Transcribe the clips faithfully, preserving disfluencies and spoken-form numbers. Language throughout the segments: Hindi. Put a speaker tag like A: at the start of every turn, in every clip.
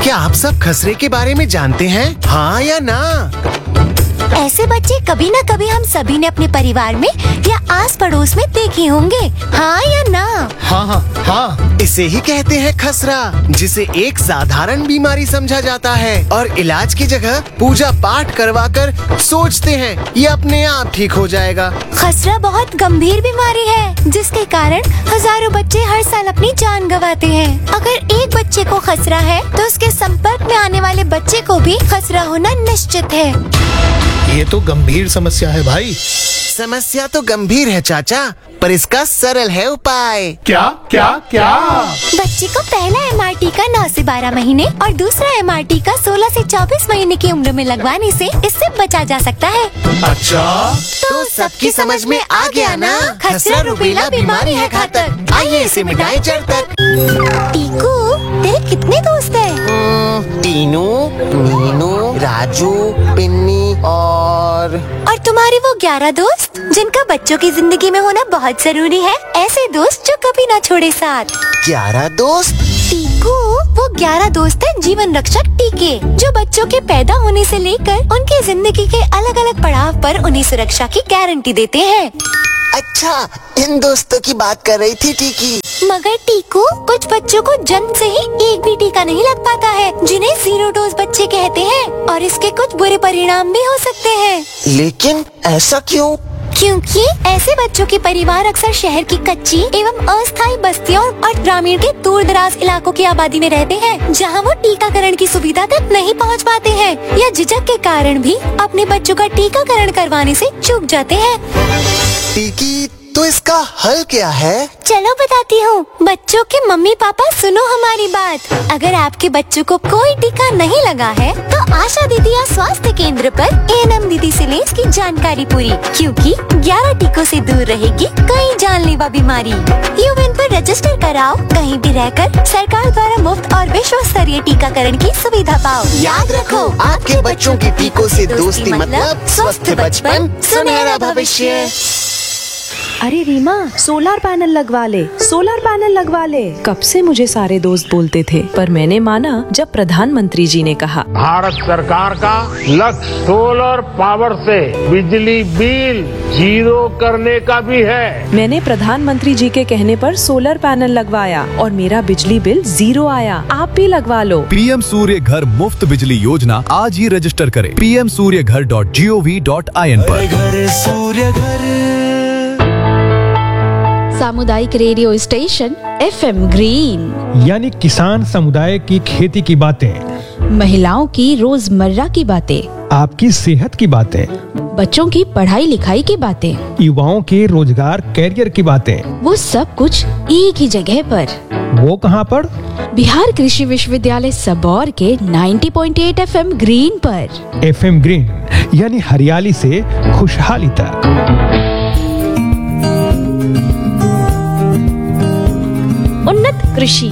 A: क्या आप सब खसरे के बारे में जानते हैं? हाँ या ना?
B: ऐसे बच्चे कभी न कभी हम सभी ने अपने परिवार में या आस पड़ोस में देखे होंगे। हाँ या ना?
A: हाँ हाँ हाँ इसे ही कहते हैं खसरा, जिसे एक साधारण बीमारी समझा जाता है और इलाज की जगह पूजा पाठ करवा कर सोचते हैं ये अपने आप ठीक हो जाएगा।
B: खसरा बहुत गंभीर बीमारी है जिसके कारण हजारों बच्चे हर साल अपनी जान गंवाते हैं। अगर एक बच्चे को खसरा है तो उसके संपर्क में आने वाले बच्चे को भी खसरा होना निश्चित है।
C: ये तो गंभीर समस्या है भाई।
A: समस्या तो गंभीर है चाचा, पर इसका सरल है उपाय।
C: क्या क्या क्या?
B: बच्चे को पहला एम आर टी का नौ से बारह महीने और दूसरा एम आर टी का सोलह से चौबीस महीने की उम्र में लगवाने से इससे बचा जा सकता है।
C: अच्छा,
A: तो सबकी समझ में आ गया ना? खसरा रुबेला बीमारी है घातक, आइए इसे मिटाएं जड़ तक।
B: टीकू, तेरे कितने दोस्त हैं?
A: टीनू, मीनू, राजू, पिन्नी और
B: और तुम्हारे वो ग्यारह दोस्त जिनका बच्चों की जिंदगी में होना बहुत जरूरी है। ऐसे दोस्त जो कभी ना छोड़े साथ।
A: ग्यारह दोस्त?
B: टीकू, वो ग्यारह दोस्त हैं जीवन रक्षक टीके, जो बच्चों के पैदा होने से लेकर उनके जिंदगी के अलग अलग पड़ाव पर उन्हें सुरक्षा की गारंटी देते हैं।
A: अच्छा, इन दोस्तों की बात कर रही थी टीकी।
B: मगर टीकू, कुछ बच्चों को जन्म से ही एक भी टीका नहीं लग पाता है, जिन्हें जीरो डोज बच्चे कहते हैं, और इसके कुछ बुरे परिणाम भी हो सकते हैं।
A: लेकिन ऐसा क्यों?
B: क्योंकि ऐसे बच्चों के परिवार अक्सर शहर की कच्ची एवं अस्थायी बस्तियों और ग्रामीण के दूर दराज इलाकों की आबादी में रहते हैं, जहां वो टीकाकरण की सुविधा तक नहीं पहुंच पाते हैं या झिझक के कारण भी अपने बच्चों का टीकाकरण करवाने से चूक जाते हैं।
A: टीकी, तो इसका हल क्या है?
B: चलो बताती हूँ। बच्चों के मम्मी पापा सुनो हमारी बात। अगर आपके बच्चों को कोई टीका नहीं लगा है तो आशा दीदी या स्वास्थ्य केंद्र पर ए एन एम दीदी से ले इसकी जानकारी पूरी, क्योंकि ग्यारह टीकों से दूर रहेगी कई जानलेवा बीमारी। यूएन पर रजिस्टर कराओ, कहीं भी रहकर सरकार द्वारा मुफ्त और विश्व स्तरीय टीकाकरण की सुविधा पाओ।
A: याद रखो, आपके बच्चों के टीकों से दोस्ती मतलब स्वस्थ बचपन, सुनहरा भविष्य।
D: अरे रीमा, सोलर पैनल लगवा ले, सोलर पैनल लगवा ले। कब से मुझे सारे दोस्त बोलते थे, पर मैंने माना जब प्रधानमंत्री जी ने कहा।
E: भारत सरकार का लक्ष्य सोलर पावर से बिजली बिल जीरो करने का भी है।
D: मैंने प्रधानमंत्री जी के कहने पर सोलर पैनल लगवाया और मेरा बिजली बिल जीरो आया। आप भी लगवा लो।
F: पीएम सूर्य घर मुफ्त बिजली योजना आज ही रजिस्टर करें पी एम सूर्य घर dot G O V dot I N पर।
G: घर सूर्य घर
H: सामुदायिक radio station F M green,
I: यानी किसान समुदाय की खेती की बातें,
H: महिलाओं की रोजमर्रा की बातें,
I: आपकी सेहत की बातें,
H: बच्चों की पढ़ाई लिखाई की बातें,
I: युवाओं के रोजगार कैरियर की बातें,
H: वो सब कुछ एक ही जगह पर।
I: वो कहाँ पर?
H: बिहार कृषि विश्वविद्यालय सबौर के नब्बे पॉइंट आठ एफ एम ग्रीन पर।
I: एफ एम ग्रीन यानी हरियाली से खुशहाली तक।
H: उन्नत कृषि।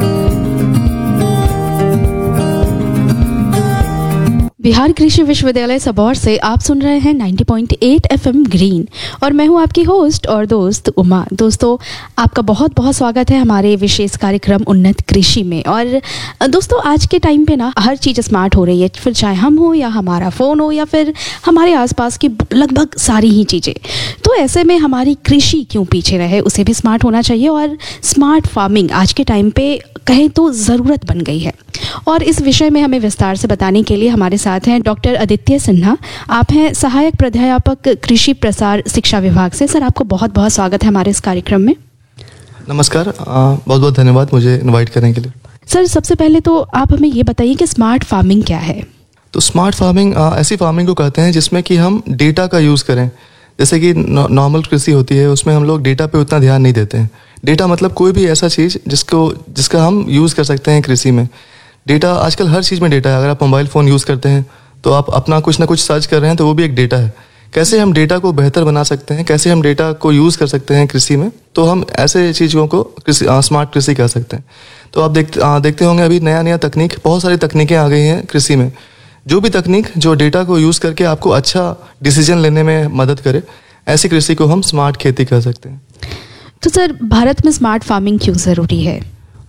H: बिहार कृषि विश्वविद्यालय सबौर से आप सुन रहे हैं नब्बे पॉइंट आठ एफ एम ग्रीन और मैं हूं आपकी होस्ट और दोस्त उमा। दोस्तों, आपका बहुत बहुत स्वागत है हमारे विशेष कार्यक्रम उन्नत कृषि में। और दोस्तों, आज के टाइम पे ना हर चीज़ स्मार्ट हो रही है, फिर चाहे हम हो या हमारा फ़ोन हो या फिर हमारे आसपास की लगभग सारी ही चीज़ें। तो ऐसे में हमारी कृषि क्यों पीछे रहे, उसे भी स्मार्ट होना चाहिए। और स्मार्ट फार्मिंग आज के टाइम पे कहें तो ज़रूरत बन गई है। और इस विषय में हमें विस्तार से बताने के लिए हमारे साथ हैं डॉक्टर आदित्य सिन्हा। आप हैं सहायक प्राध्यापक कृषि प्रसार शिक्षा विभाग से। सर, आपको बहुत बहुत स्वागत है हमारे इस कार्यक्रम में।
J: नमस्कार, बहुत बहुत धन्यवाद मुझे इनवाइट करने के लिए।
H: सर, सबसे पहले तो आप हमें ये बताइए कि स्मार्ट फार्मिंग क्या है।
J: तो स्मार्ट फार्मिंग ऐसी फार्मिंग को कहते हैं जिसमें कि हम डेटा का यूज़ करें। जैसे कि नॉर्मल कृषि होती है, उसमें हम लोग डेटा पे उतना ध्यान नहीं देते हैं। डेटा मतलब कोई भी ऐसा चीज़ जिसको जिसका हम यूज़ कर सकते हैं कृषि में। डेटा आजकल हर चीज़ में डेटा है। अगर आप मोबाइल फ़ोन यूज़ करते हैं तो आप अपना कुछ ना कुछ सर्च कर रहे हैं तो वो भी एक डेटा है। कैसे हम डेटा को बेहतर बना सकते हैं, कैसे हम डेटा को यूज़ कर सकते हैं कृषि में, तो हम ऐसे चीज़ों को कृषि स्मार्ट कृषि कह सकते हैं। तो आप देख देखते होंगे अभी नया नया तकनीक, बहुत सारी तकनीकें आ गई हैं कृषि में। जो भी तकनीक जो डेटा को यूज़ करके आपको अच्छा डिसीजन लेने में मदद करे, ऐसी कृषि को हम स्मार्ट खेती कह सकते हैं।
H: तो सर, भारत में स्मार्ट फार्मिंग क्यों ज़रूरी है?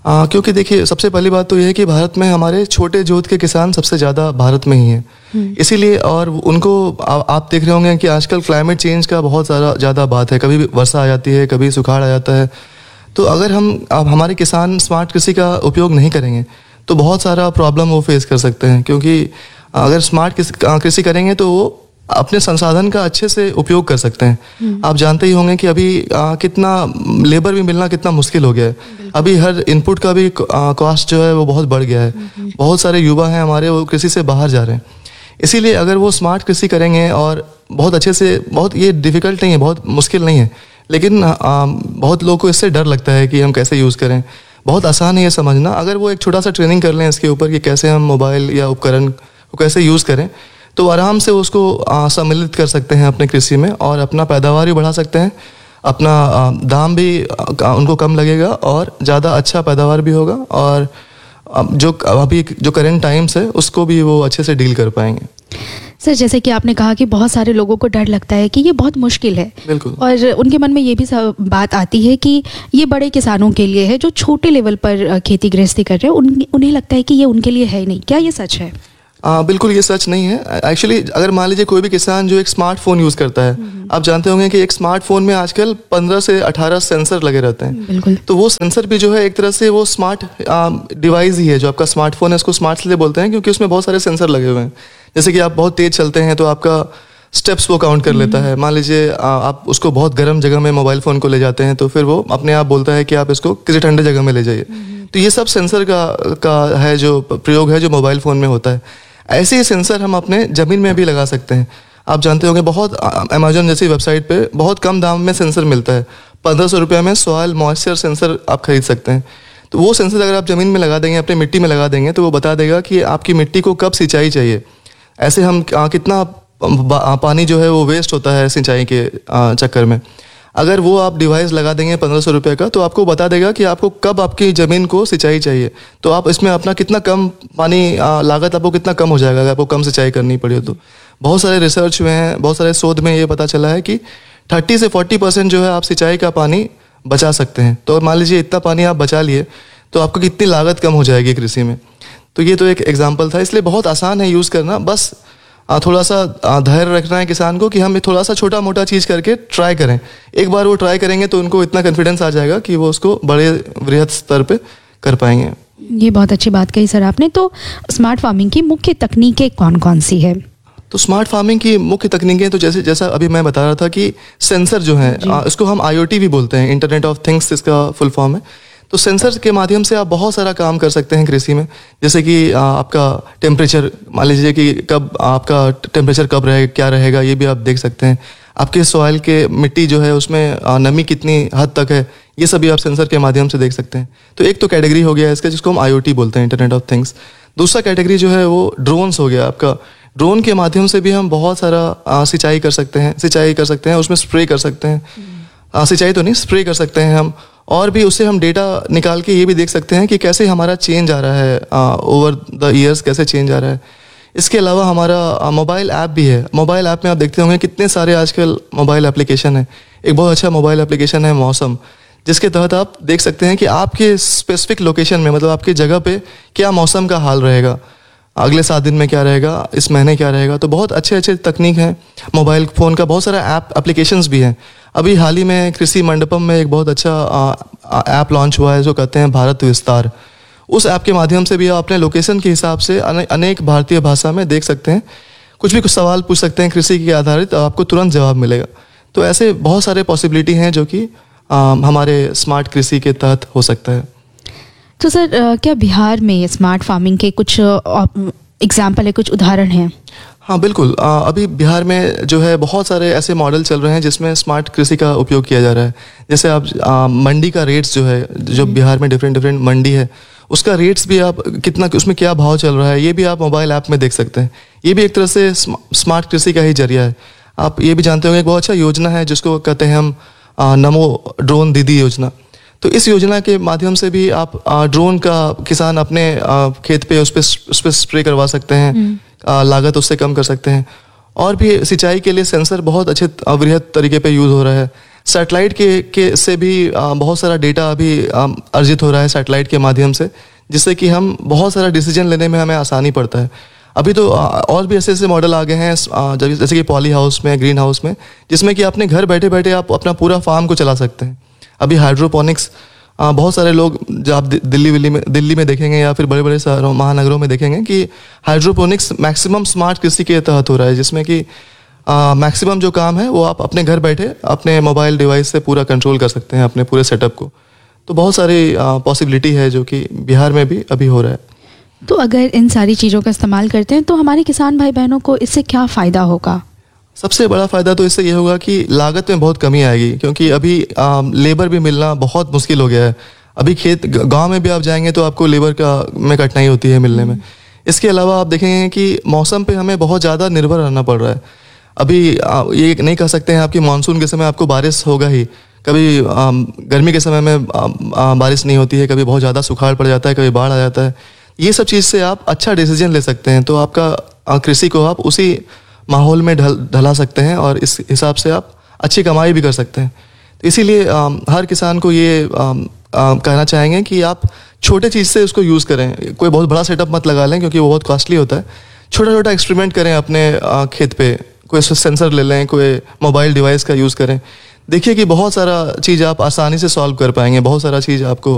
J: आ, क्योंकि देखिए सबसे पहली बात तो यह है कि भारत में हमारे छोटे जोत के किसान सबसे ज़्यादा भारत में ही हैं, इसीलिए और उनको आ, आप देख रहे होंगे कि आजकल क्लाइमेट चेंज का बहुत सारा ज़्यादा बात है, कभी भी वर्षा आ जाती है, कभी सुखाड़ आ जाता है। तो अगर हम अब हमारे किसान स्मार्ट कृषि का उपयोग नहीं करेंगे तो बहुत सारा प्रॉब्लम वो फेस कर सकते हैं, क्योंकि अगर स्मार्ट कृषि करेंगे तो वो अपने संसाधन का अच्छे से उपयोग कर सकते हैं। आप जानते ही होंगे कि अभी आ, कितना लेबर भी मिलना कितना मुश्किल हो गया है। अभी हर इनपुट का भी कॉस्ट जो है वो बहुत बढ़ गया है। बहुत सारे युवा हैं हमारे, वो कृषि से बाहर जा रहे हैं। इसीलिए अगर वो स्मार्ट कृषि करेंगे और बहुत अच्छे से, बहुत ये डिफ़िकल्ट नहीं है, बहुत मुश्किल नहीं है, लेकिन आ, बहुत लोगों को इससे डर लगता है कि हम कैसे यूज़ करें। बहुत आसान है ये समझना। अगर वो एक छोटा सा ट्रेनिंग कर लें इसके ऊपर कि कैसे हम मोबाइल या उपकरण को कैसे यूज़ करें, तो आराम से उसको आ, सम्मिलित कर सकते हैं अपने कृषि में और अपना पैदावार भी बढ़ा सकते हैं, अपना आ, दाम भी आ, उनको कम लगेगा और ज़्यादा अच्छा पैदावार भी होगा, और आ, जो अभी जो करंट टाइम्स है उसको भी वो अच्छे से डील कर पाएंगे।
H: सर, जैसे कि आपने कहा कि बहुत सारे लोगों को डर लगता है कि ये बहुत मुश्किल है,
J: बिल्कुल,
H: और उनके मन में ये भी बात आती है कि ये बड़े किसानों के लिए है जो छोटे लेवल पर खेती गृहस्थी कर रहे हैं, उन, उन्हें लगता है कि ये उनके लिए है नहीं। क्या ये सच है?
J: आ, बिल्कुल ये सच नहीं है। एक्चुअली अगर मान लीजिए कोई भी किसान जो एक स्मार्टफोन यूज़ करता है, आप जानते होंगे कि एक स्मार्टफोन में आजकल पंद्रह से अठारह सेंसर लगे रहते हैं।
H: बिल्कुल।
J: तो वो सेंसर भी जो है एक तरह से वो स्मार्ट डिवाइस ही है। जो आपका स्मार्टफोन है उसको स्मार्ट इसलिए बोलते हैं क्योंकि उसमें बहुत सारे सेंसर लगे हुए हैं। जैसे कि आप बहुत तेज चलते हैं तो आपका स्टेप्स वो काउंट कर लेता है। मान लीजिए आप उसको बहुत गर्म जगह में मोबाइल फ़ोन को ले जाते हैं तो फिर वो अपने आप बोलता है कि आप इसको किसी ठंडे जगह में ले जाइए। तो ये सब सेंसर का का है जो प्रयोग है जो मोबाइल फ़ोन में होता है। ऐसे ही सेंसर हम अपने ज़मीन में भी लगा सकते हैं। आप जानते होंगे बहुत अमेजोन जैसी वेबसाइट पे बहुत कम दाम में सेंसर मिलता है। पंद्रह सौ रुपये में सॉइल मॉइस्चर सेंसर आप खरीद सकते हैं। तो वो सेंसर अगर आप ज़मीन में लगा देंगे, अपनी मिट्टी में लगा देंगे, तो वो बता देगा कि आपकी मिट्टी को कब सिंचाई चाहिए। ऐसे हम कितना पानी जो है वो वेस्ट होता है सिंचाई के चक्कर में। अगर वो आप डिवाइस लगा देंगे पंद्रह सौ रुपये का, तो आपको बता देगा कि आपको कब आपकी ज़मीन को सिंचाई चाहिए। तो आप इसमें अपना कितना कम पानी लागत आपको कितना कम हो जाएगा अगर आपको कम सिंचाई करनी पड़ी हो। तो बहुत सारे रिसर्च हुए हैं, बहुत सारे शोध में ये पता चला है कि थर्टी से फोर्टी परसेंट जो है आप सिंचाई का पानी बचा सकते हैं। तो मान लीजिए इतना पानी आप बचा लिए तो आपको कितनी लागत कम हो जाएगी कृषि में। तो ये तो एक एग्जाम्पल था। इसलिए बहुत आसान है यूज़ करना। बस थोड़ा सा धैर्य रखना है किसान को कि हम थोड़ा सा छोटा मोटा चीज़ करके ट्राई करें। एक बार वो ट्राई करेंगे तो उनको इतना कॉन्फिडेंस आ जाएगा कि वो उसको बड़े वृहद स्तर पे कर पाएंगे।
H: ये बहुत अच्छी बात कही सर आपने। तो स्मार्ट फार्मिंग की मुख्य तकनीकें कौन कौन सी है?
J: तो स्मार्ट फार्मिंग की मुख्य तकनीकें तो जैसे जैसा अभी मैं बता रहा था कि सेंसर जो है, इसको हम आई ओ टी भी बोलते हैं, इंटरनेट ऑफ थिंग्स इसका फुल फॉर्म है। तो सेंसर के माध्यम से आप बहुत सारा काम कर सकते हैं कृषि में। जैसे कि आपका टेम्परेचर, मान लीजिए कि कब आपका टेम्परेचर कब रहेगा, क्या रहेगा, ये भी आप देख सकते हैं। आपके सॉइल के मिट्टी जो है उसमें नमी कितनी हद तक है, ये सभी आप सेंसर के माध्यम से देख सकते हैं। तो एक तो कैटेगरी हो गया इसका जिसको हम आई ओ टी बोलते हैं, इंटरनेट ऑफ थिंग्स। दूसरा कैटेगरी जो है वो ड्रोन्स हो गया। आपका ड्रोन के माध्यम से भी हम बहुत सारा सिंचाई कर सकते हैं सिंचाई कर सकते हैं उसमें स्प्रे कर सकते हैं। सिंचाई तो नहीं, स्प्रे कर सकते हैं हम। और भी उससे हम डेटा निकाल के ये भी देख सकते हैं कि कैसे हमारा चेंज आ रहा है ओवर द ईयर्स, कैसे चेंज आ रहा है। इसके अलावा हमारा मोबाइल ऐप भी है। मोबाइल ऐप में आप देखते होंगे कितने सारे आजकल मोबाइल एप्लीकेशन है। एक बहुत अच्छा मोबाइल एप्लीकेशन है मौसम, जिसके तहत आप देख सकते हैं कि आपके स्पेसिफिक लोकेशन में, मतलब आपकी जगह पे क्या मौसम का हाल रहेगा, अगले सात दिन में क्या रहेगा, इस महीने क्या रहेगा। तो बहुत अच्छे अच्छे तकनीक हैं मोबाइल फ़ोन का। बहुत सारा ऐप एप्लीकेशंस भी हैं। अभी हाल ही में कृषि मंडपम में एक बहुत अच्छा ऐप लॉन्च हुआ है जो कहते हैं भारत विस्तार। उस ऐप के माध्यम से भी आप अपने लोकेशन के हिसाब से अनेक भारतीय भाषा में देख सकते हैं, कुछ भी कुछ सवाल पूछ सकते हैं कृषि के आधारित, आपको तुरंत जवाब मिलेगा। तो ऐसे बहुत सारे पॉसिबिलिटी हैं जो कि हमारे स्मार्ट कृषि के तहत हो सकता है।
H: तो सर, क्या बिहार में स्मार्ट फार्मिंग के कुछ एग्जाम्पल है, कुछ उदाहरण हैं?
J: हाँ बिल्कुल। आ, अभी बिहार में जो है बहुत सारे ऐसे मॉडल चल रहे हैं जिसमें स्मार्ट कृषि का उपयोग किया जा रहा है। जैसे आप आ, मंडी का रेट्स जो है, जो बिहार में डिफरेंट डिफरेंट मंडी है, उसका रेट्स भी आप कितना, उसमें क्या भाव चल रहा है, ये भी आप मोबाइल ऐप में देख सकते हैं। ये भी एक तरह से स्मार्ट कृषि का ही जरिया है। आप ये भी जानते होंगे एक बहुत अच्छा योजना है जिसको कहते हैं हम आ, नमो ड्रोन दीदी योजना। तो इस योजना के माध्यम से भी आप ड्रोन का किसान अपने आ, खेत पे उस पर उस पर स्प्रे करवा सकते हैं, आ, लागत उससे कम कर सकते हैं। और भी सिंचाई के लिए सेंसर बहुत अच्छे वृहद तरीके पे यूज़ हो रहा है। सैटेलाइट के के से भी आ, बहुत सारा डेटा अभी आ, अर्जित हो रहा है सैटेलाइट के माध्यम से, जिससे कि हम बहुत सारा डिसीजन लेने में हमें आसानी पड़ता है। अभी तो आ, और भी ऐसे ऐसे मॉडल आ गए हैं, आ, जैसे कि पॉली हाउस में, ग्रीन हाउस में, जिसमें कि अपने घर बैठे बैठे आप अपना पूरा फार्म को चला सकते हैं। अभी हाइड्रोपोनिक्स बहुत सारे लोग जो आप दिल्ली विल्ली में दिल्ली में देखेंगे या फिर बड़े बड़े शहरों महानगरों में देखेंगे कि हाइड्रोपोनिक्स मैक्सिमम स्मार्ट कृषि के तहत हो रहा है, जिसमें कि मैक्सिमम जो काम है वो आप अपने घर बैठे अपने मोबाइल डिवाइस से पूरा कंट्रोल कर सकते हैं अपने पूरे सेटअप को। तो बहुत सारी पॉसिबिलिटी है जो कि बिहार में भी अभी हो रहा है।
H: तो अगर इन सारी चीज़ों का इस्तेमाल करते हैं तो हमारे किसान भाई बहनों को इससे क्या फ़ायदा होगा?
J: सबसे बड़ा फ़ायदा तो इससे ये होगा कि लागत में बहुत कमी आएगी, क्योंकि अभी आ, लेबर भी मिलना बहुत मुश्किल हो गया है। अभी खेत गांव में भी आप जाएंगे तो आपको लेबर का में कठिनाई होती है मिलने में। इसके अलावा आप देखेंगे कि मौसम पे हमें बहुत ज़्यादा निर्भर रहना पड़ रहा है। अभी आ, ये नहीं कह सकते हैं आपकी मानसून के समय आपको बारिश होगा ही, कभी आ, गर्मी के समय में आ, आ, बारिश नहीं होती है, कभी बहुत ज़्यादा सुखाड़ पड़ जाता है, कभी बाढ़ आ जाता है। ये सब चीज़ से आप अच्छा डिसीजन ले सकते हैं, तो आपका कृषि को आप उसी माहौल में ढल ढला सकते हैं और इस हिसाब से आप अच्छी कमाई भी कर सकते हैं। तो इसीलिए हर किसान को ये आ, आ, कहना चाहेंगे कि आप छोटे चीज़ से उसको यूज़ करें, कोई बहुत बड़ा सेटअप मत लगा लें क्योंकि वो बहुत कॉस्टली होता है। छोटा छोटा एक्सपेरिमेंट करें अपने आ, खेत पे, कोई सेंसर ले लें, कोई मोबाइल डिवाइस का यूज़ करें। देखिए कि बहुत सारा चीज़ आप आसानी से सॉल्व कर पाएंगे, बहुत सारा चीज़ आपको